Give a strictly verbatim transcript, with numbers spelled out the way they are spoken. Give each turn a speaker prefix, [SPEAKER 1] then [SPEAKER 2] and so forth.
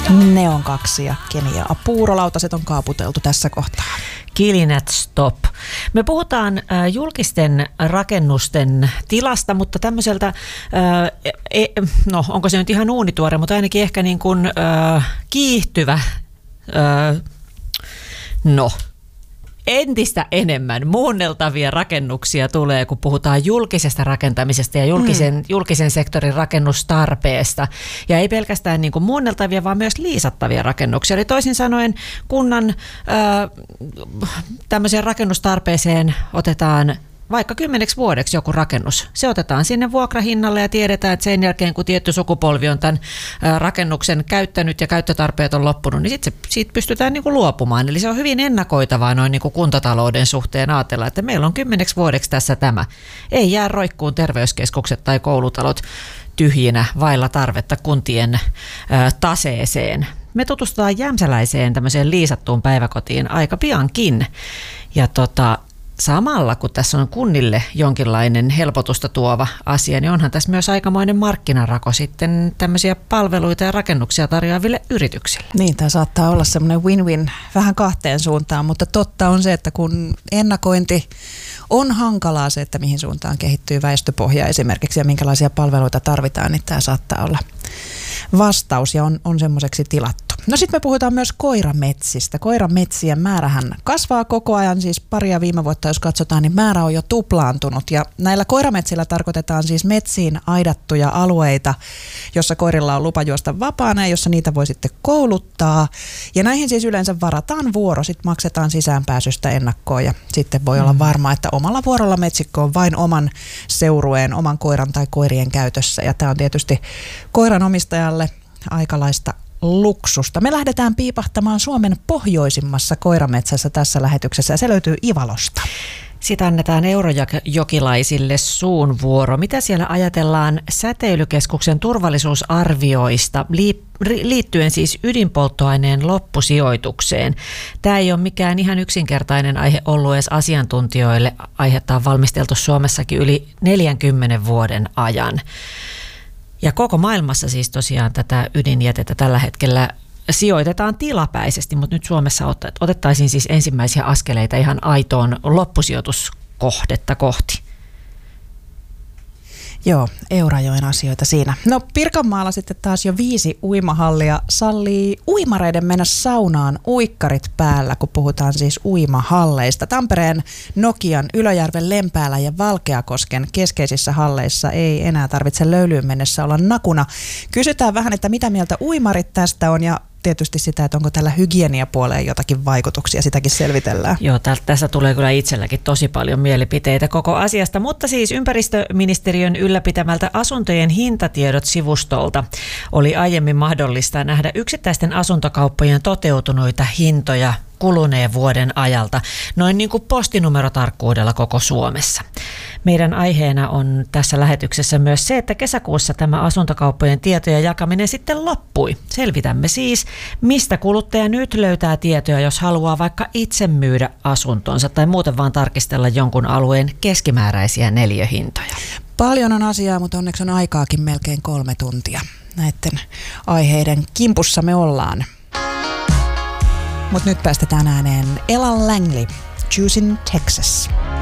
[SPEAKER 1] Neon kaksi ja Kenia Puurolautaset on kaaputeltu tässä kohtaa.
[SPEAKER 2] Kilinät stop. Me puhutaan äh, julkisten rakennusten tilasta, mutta tämmöiseltä, äh, e, no onko se nyt ihan uunituore, mutta ainakin ehkä niin kuin äh, kiihtyvä, äh, no entistä enemmän muunneltavia rakennuksia tulee, kun puhutaan julkisesta rakentamisesta ja julkisen, mm. julkisen sektorin rakennustarpeesta. Ja ei pelkästään niin kuin muunneltavia, vaan myös liisattavia rakennuksia. Eli toisin sanoen kunnan ää, tämmöiseen rakennustarpeeseen otetaan vaikka kymmeneksi vuodeksi joku rakennus. Se otetaan sinne vuokrahinnalle ja tiedetään, että sen jälkeen kun tietty sukupolvi on tämän rakennuksen käyttänyt ja käyttötarpeet on loppunut, niin sitten siitä pystytään niin kuin luopumaan. Eli se on hyvin ennakoitavaa noin niin kuin kuntatalouden suhteen ajatella, että meillä on kymmeneksi vuodeksi tässä tämä. Ei jää roikkuun terveyskeskukset tai koulutalot tyhjinä vailla tarvetta kuntien ä, taseeseen. Me tutustutaan jämsäläiseen tämmöiseen liisattuun päiväkotiin aika piankin. Ja tota... Samalla, kun tässä on kunnille jonkinlainen helpotusta tuova asia, niin onhan tässä myös aikamoinen markkinarako sitten tämmöisiä palveluita ja rakennuksia tarjoaville yrityksille.
[SPEAKER 1] Niin, tämä saattaa olla semmoinen win-win vähän kahteen suuntaan, mutta totta on se, että kun ennakointi on hankalaa se, että mihin suuntaan kehittyy väestöpohja esimerkiksi ja minkälaisia palveluita tarvitaan, niin tämä saattaa olla vastaus ja on, on semmoiseksi tilattu. No sitten me puhutaan myös koirametsistä. Koirametsien määrähän kasvaa koko ajan, siis paria viime vuotta jos katsotaan, niin määrä on jo tuplaantunut. Ja näillä koirametsillä tarkoitetaan siis metsiin aidattuja alueita, jossa koirilla on lupa juosta vapaana ja jossa niitä voi sitten kouluttaa. Ja näihin siis yleensä varataan vuoro, sitten maksetaan sisäänpääsystä ennakkoon ja sitten voi olla varma, että omalla vuorolla metsikko on vain oman seurueen, oman koiran tai koirien käytössä. Ja tämä on tietysti koiran omistajalle aikalaista luksusta. Me lähdetään piipahtamaan Suomen pohjoisimmassa koirametsässä tässä lähetyksessä ja se löytyy Ivalosta.
[SPEAKER 2] Sitä annetaan eurojokilaisille suun vuoro. Mitä siellä ajatellaan Säteilykeskuksen turvallisuusarvioista liittyen siis ydinpolttoaineen loppusijoitukseen? Tämä ei ole mikään ihan yksinkertainen aihe ollut edes asiantuntijoille. Aihetta on valmisteltu Suomessakin yli neljänkymmenen vuoden ajan. Ja koko maailmassa siis tosiaan tätä ydinjätettä tällä hetkellä sijoitetaan tilapäisesti, mutta nyt Suomessa otettaisiin siis ensimmäisiä askeleita ihan aitoon loppusijoituskohdetta kohti.
[SPEAKER 1] Joo, Eurajoen asioita siinä. No Pirkanmaalla sitten taas jo viisi uimahallia sallii uimareiden mennä saunaan uikkarit päällä, kun puhutaan siis uimahalleista. Tampereen, Nokian, Ylöjärven, Lempäälän ja Valkeakosken keskeisissä halleissa ei enää tarvitse löylyyn mennessä olla nakuna. Kysytään vähän, että mitä mieltä uimarit tästä on ja tietysti sitä, että onko tällä hygieniapuoleen jotakin vaikutuksia, sitäkin selvitellään.
[SPEAKER 2] Joo, täl, tässä tulee kyllä itselläkin tosi paljon mielipiteitä koko asiasta, mutta siis ympäristöministeriön ylläpitämältä asuntojen hintatiedot-sivustolta oli aiemmin mahdollista nähdä yksittäisten asuntokauppojen toteutuneita hintoja kuluneen vuoden ajalta, noin niin kuin postinumerotarkkuudella koko Suomessa. Meidän aiheena on tässä lähetyksessä myös se, että kesäkuussa tämä asuntokauppojen tietojen jakaminen sitten loppui. Selvitämme siis, mistä kuluttaja nyt löytää tietoja, jos haluaa vaikka itse myydä asuntonsa tai muuten vaan tarkistella jonkun alueen keskimääräisiä neliöhintoja.
[SPEAKER 1] Paljon on asiaa, mutta onneksi on aikaakin melkein kolme tuntia. Näiden aiheiden kimpussa me ollaan. Mutta nyt päästetään ääneen Ella Langley, Choosing Texas.